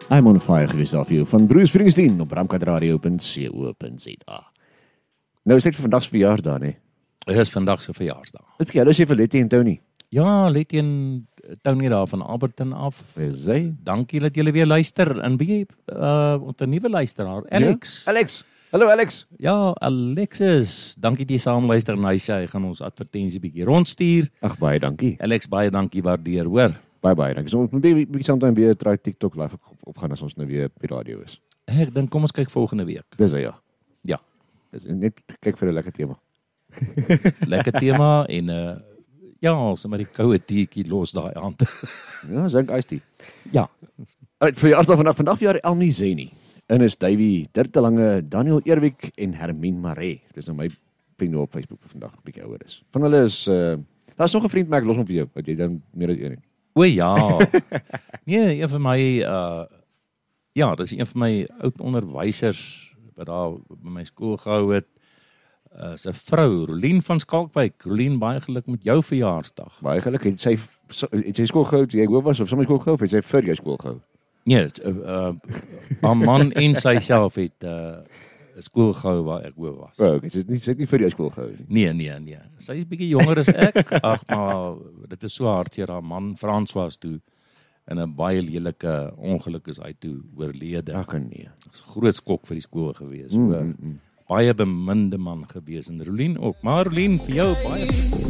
I'm on fire geweest daar vir jou, van Bruce Springsteen op ramkatradio.co.za. Nou is dit vir vandag se verjaarsdag, nee. Dit is vandag se verjaarsdag. Dit vir jou, dis vir Letty en Tony. Ja, Letty en Tony daar van Alberton af. Is hy? Dankie dat julle weer luister. En wie ons 'n nuwe luisteraar, Alex. Ja? Alex. Hallo Alex. Ja, Alexis. Dankie dat jy saam luister en hy sê hy gaan ons advertensie bietjie rondstuur. Ag, baie dankie. Alex, baie dankie, waardeer, hoor. Baie dankie. So ons moet bietjie sometime weer try TikTok live opgaan as ons nou weer op die radio is. Ek dink kom ons kyk volgende week. Dis hy, ja. Ja. Dis net kyk vir 'n lekker tema. Lekker tema en ja, ons maar die koue teetjie los daai aand. Ja, drink iced tea. Ja. Alright, verjaarsdag vandag jaar Elmi Zeni. En is Davey Dirtelange, Daniel Eerwijk en Hermine Maree. Dis nou my vriende op Facebook vir vandag, 'n bietjie ouer is. Van hulle is daar's nog 'n vriend maar ek los hom vir jou, wat jy dan meer as een. O ja. Nee, een van my ja, dis een van my oud onderwysers wat daar by my skool gehou het. Sy vrou, Rolien van Skalkwyk. Rolien, baie geluk met jou verjaarsdag. Baie geluk, het sy skool gehou toe jy hoop was of sommer skool gehou, het sy vir jou skool gehou? Nee, haar man en sy self het skool gehou waar ek hoop was. Oh, okay, sy het nie vir jou skool gehou nie. Nee. Sy is bietjie jonger as ek. Ag, maar dit is so hartseer. Haar man François toe in 'n baie lelike ongeluk is hy toe oorlede. Ag nee. Dis 'n groot skok vir die skool gewees. Baie beminde man gewees en Rolien ook. Maar Rolien, vir jou baie